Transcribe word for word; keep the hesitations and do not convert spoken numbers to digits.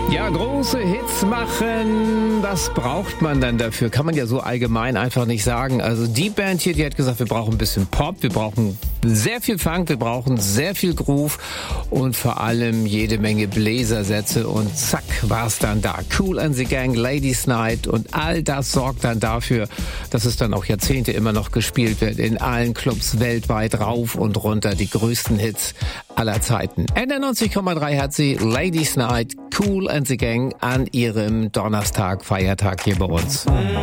Ja, große Hits machen, was braucht man dann dafür? Kann man ja so allgemein einfach nicht sagen. Also die Band hier, die hat gesagt, wir brauchen ein bisschen Pop, wir brauchen sehr viel Funk, wir brauchen sehr viel Groove und vor allem jede Menge Bläsersätze und zack, war's dann da. Kool and the Gang, Ladies Night und all das sorgt dann dafür, dass es dann auch Jahrzehnte immer noch gespielt wird. In allen Clubs weltweit rauf und runter, die größten Hits aller Zeiten. N R neunzig Komma drei hat sie, Ladies Night, Kool and the Gang an ihrem Donnerstag, Feiertag hier bei uns.